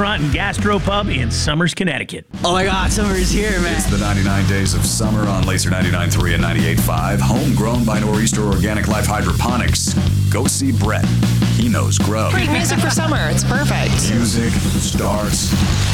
restaurant and gastropub in Somers, Connecticut. Oh my God, summer is here, man. It's the 99 Days of Summer on Laser 99.3 and 98.5. Homegrown by Nor'easter Organic Life Hydroponics. Go see Brett. He knows grow. Great music for summer. It's perfect. Music starts